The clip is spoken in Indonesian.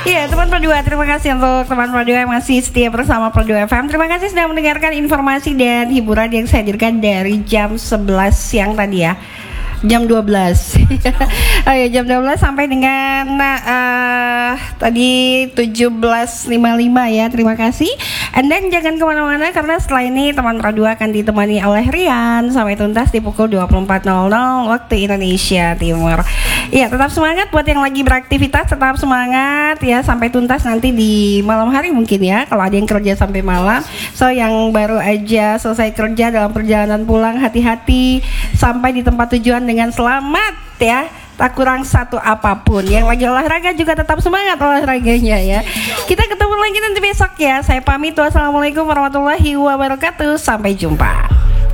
Iya teman Pro2, terima kasih untuk teman Pro2 yang masih setia bersama Pro2 FM. Terima kasih sudah mendengarkan informasi dan hiburan yang saya hadirkan dari jam 11 siang tadi ya. Jam 12 oh ya, jam 12 sampai dengan tadi 17.55 ya. Terima kasih. And then jangan kemana-mana karena setelah ini teman Pro2 akan ditemani oleh Rian sampai tuntas di pukul 24.00 waktu Indonesia Timur. Iya, tetap semangat buat yang lagi beraktivitas, tetap semangat ya sampai tuntas nanti di malam hari mungkin ya, kalau ada yang kerja sampai malam. So yang baru aja selesai kerja dalam perjalanan pulang, hati-hati sampai di tempat tujuan dengan selamat ya, tak kurang satu apapun. Yang lagi olahraga juga tetap semangat olahraganya ya. Kita ketemu lagi nanti besok ya. Saya pamit, wassalamualaikum warahmatullahi wabarakatuh, sampai jumpa.